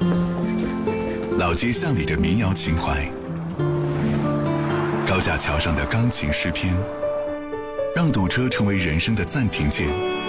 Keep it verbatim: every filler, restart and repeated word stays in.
老街巷里的民谣情怀，高架桥上的钢琴诗篇，让堵车成为人生的暂停键。